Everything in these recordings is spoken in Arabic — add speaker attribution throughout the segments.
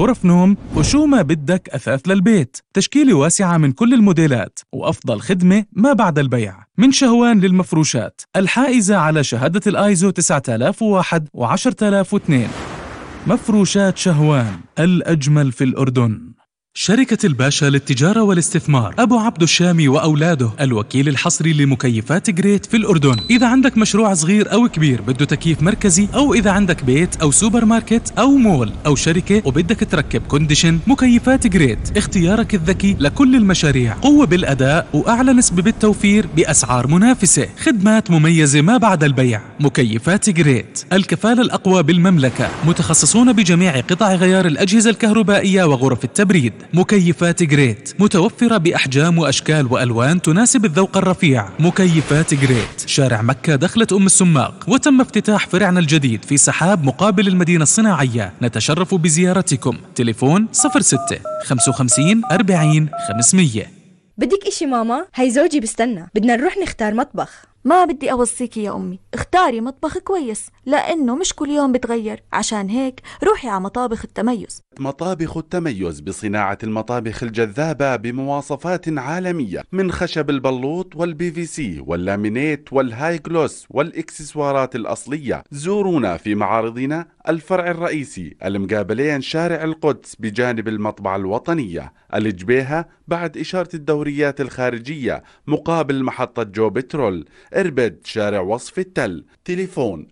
Speaker 1: غرف نوم وشو ما بدك أثاث للبيت. تشكيلة واسعة من كل الموديلات وأفضل خدمة ما بعد البيع. من شهوان للمفروشات الحائزة على شهادة الآيزو 9001 و10002. مفروشات شهوان الأجمل في الأردن. شركة الباشا للتجارة والاستثمار أبو عبد الشامي وأولاده الوكيل الحصري لمكيفات جريت في الأردن. إذا عندك مشروع صغير أو كبير بده تكييف مركزي، أو إذا عندك بيت أو سوبر ماركت أو مول أو شركة وبدك تركب كونديشن، مكيفات جريت اختيارك الذكي لكل المشاريع. قوة بالأداء وأعلى نسبة بالتوفير بأسعار منافسة. خدمات مميزة ما بعد البيع. مكيفات جريت الكفالة الأقوى بالمملكة. متخصصون بجميع قطع غيار الأجهزة الكهربائية وغرف التبريد. مكيفات جريت متوفرة بأحجام وأشكال وألوان تناسب الذوق الرفيع. مكيفات جريت شارع مكة دخلة أم السماق، وتم افتتاح فرعنا الجديد في سحاب مقابل المدينة الصناعية. نتشرف بزيارتكم. تليفون 06 55 40 500.
Speaker 2: بدك إشي ماما؟ هاي زوجي بستنى، بدنا نروح نختار مطبخ.
Speaker 3: ما بدي أوصيكي يا أمي، اختاري مطبخ كويس لأنه مش كل يوم بتغير. عشان هيك روحي على مطابخ التميز.
Speaker 4: مطابخ التميز بصناعة المطابخ الجذابة بمواصفات عالمية، من خشب البلوط والبي في سي واللامينيت والهاي جلوس والإكسسوارات الأصلية. زورونا في معارضنا الفرع الرئيسي المقابلين شارع القدس بجانب المطبعة الوطنية، الجبيهة بعد إشارة الدوريات الخارجية مقابل محطة جو بترول. إربد شارع وصف التل. تليفون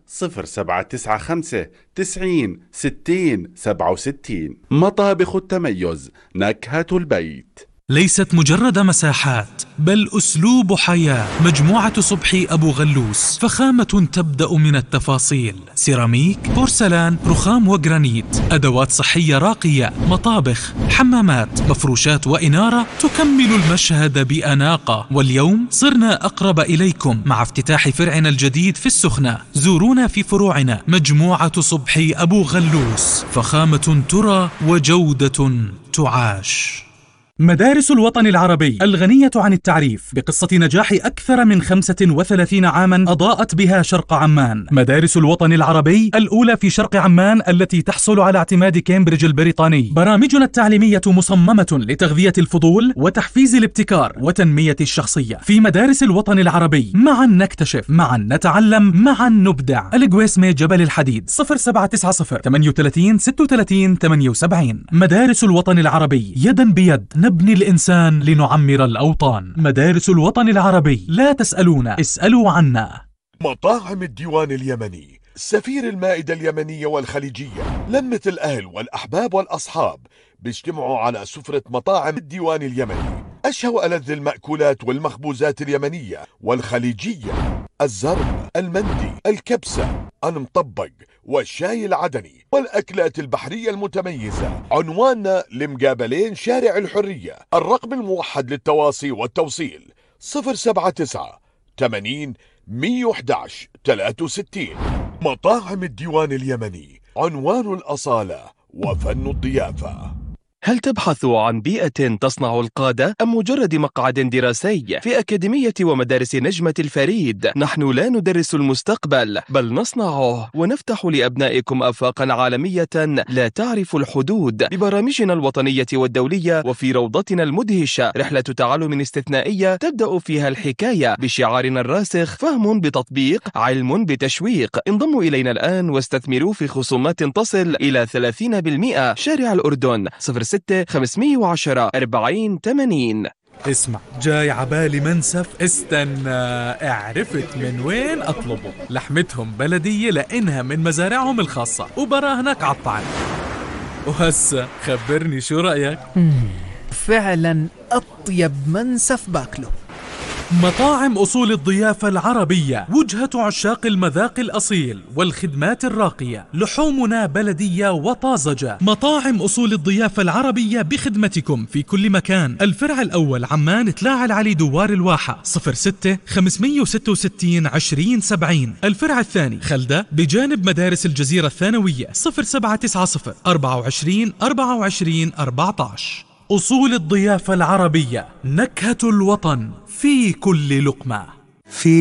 Speaker 4: 0795 90 60 67. مطابخ التميز نكهة البيت.
Speaker 1: ليست مجرد مساحات بل أسلوب حياة. مجموعة صبحي أبو غلوس فخامة تبدأ من التفاصيل. سيراميك، بورسلان، رخام وجرانيت، أدوات صحية راقية، مطابخ، حمامات، مفروشات وإنارة تكمل المشهد بأناقة. واليوم صرنا أقرب إليكم مع افتتاح فرعنا الجديد في السخنة. زورونا في فروعنا. مجموعة صبحي أبو غلوس فخامة ترى وجودة تعاش. مدارس الوطن العربي الغنية عن التعريف بقصة نجاح أكثر من 35 عاما أضاءت بها شرق عمان. مدارس الوطن العربي الأولى في شرق عمان التي تحصل على اعتماد كامبريدج البريطاني. برامجنا التعليمية مصممة لتغذية الفضول وتحفيز الابتكار وتنمية الشخصية. في مدارس الوطن العربي معا نكتشف، معا نتعلم، معا نبدع. القويسمة جبل الحديد 0790 38 36 78. مدارس الوطن العربي يدا بيد نبني الإنسان لنعمر الأوطان. مدارس الوطن العربي لا تسألونا، اسألوا عنا.
Speaker 5: مطاعم الديوان اليمني، سفير المائدة اليمنية والخليجية، لمة الأهل والأحباب والأصحاب بيجتمعوا على سفرة مطاعم الديوان اليمني. أشهى وألذ المأكولات والمخبوزات اليمنية والخليجية: الزرب، المندي، الكبسة، المطبق، والشاي العدني، والأكلات البحرية المتميزة. عنواننا لمقابلين شارع الحرية. الرقم الموحد للتواصي والتوصيل 079 80 111 63. مطاعم الديوان اليمني، عنوان الأصالة وفن الضيافة.
Speaker 6: هل تبحث عن بيئة تصنع القادة أم مجرد مقعد دراسي؟ في أكاديمية ومدارس نجمة الفريد نحن لا ندرس المستقبل بل نصنعه، ونفتح لأبنائكم آفاقا عالمية لا تعرف الحدود ببرامجنا الوطنية والدولية. وفي روضتنا المدهشة رحلة تعلم استثنائية تبدأ فيها الحكاية بشعارنا الراسخ: فهم بتطبيق، علم بتشويق. انضموا إلينا الآن واستثمروا في خصومات تصل إلى 30%. شارع الأردن 06 510 40 80.
Speaker 1: اسمع، جاي عبالي منسف. استنى، عرفت من وين أطلبه. لحمتهم بلدية لأنها من مزارعهم الخاصة وبراهنك عالطعم. وهسا خبرني شو رأيك؟
Speaker 7: فعلا أطيب منسف باكله.
Speaker 1: مطاعم أصول الضيافة العربية، وجهة عشاق المذاق الأصيل والخدمات الراقية. لحومنا بلدية وطازجة. مطاعم أصول الضيافة العربية بخدمتكم في كل مكان. الفرع الأول عمان تلاعة العلي دوار الواحة 06 566 20 70. الفرع الثاني خلدة بجانب مدارس الجزيرة الثانوية 0790 24 24 14. أصول الضيافة العربية، نكهة الوطن في كل لقمة.